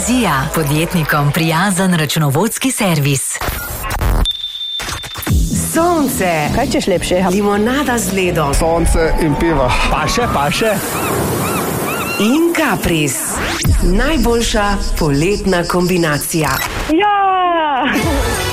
Vizija, podjetnikom prijazen računovodski servis. Sonce. Kaj češ lepše? Limonada z ledom. Sonce in piva. Paše. In kapris. Najboljša poletna kombinacija. Ja!